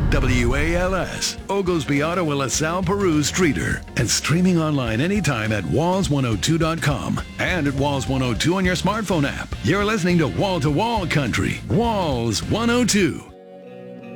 WALS, Oglesby, Ottawa, LaSalle, Peru, Streeter, and streaming online anytime at walls102.com and at Walls 102 on your smartphone app. You're listening to Wall to Wall Country, Walls 102.